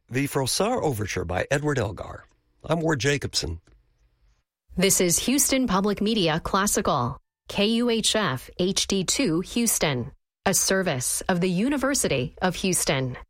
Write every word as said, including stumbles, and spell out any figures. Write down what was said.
The Froissart Overture by Edward Elgar. I'm Ward Jacobson. This is Houston Public Media Classical, K U H F H D two Houston, a service of the University of Houston.